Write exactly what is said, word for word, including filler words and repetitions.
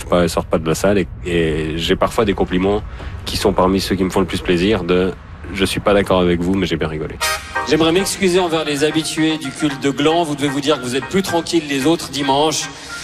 pas, sortent pas de la salle. Et, et j'ai parfois des compliments qui sont parmi ceux qui me font le plus plaisir de « je suis pas d'accord avec vous, mais j'ai bien rigolé ». J'aimerais m'excuser envers les habitués du culte de Gland. Vous devez vous dire que vous êtes plus tranquille les autres dimanches.